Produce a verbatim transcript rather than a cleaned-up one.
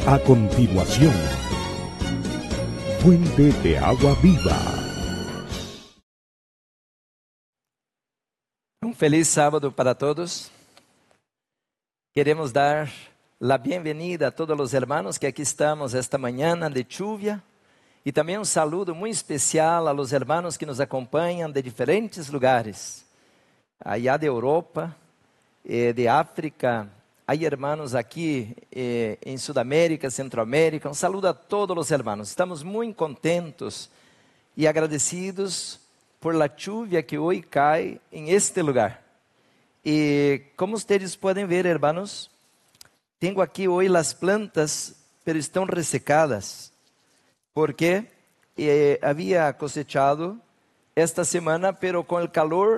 A continuación, Fuente de Agua Viva. Um feliz sábado para todos. Queremos dar a bem-vinda a todos os hermanos que aqui estamos esta manhã de lluvia e também um saludo muito especial a los hermanos que nos acompanham de diferentes lugares, allá de Europa, eh, de África. Há hermanos aqui eh, em Sudamérica, Centroamérica. Um saludo a todos os hermanos. Estamos muito contentos e agradecidos por la lluvia que hoje cai em este lugar. E como vocês podem ver, hermanos, tenho aqui hoje as plantas, pero estão ressecadas, porque eh, havia cosechado esta semana, pero com o calor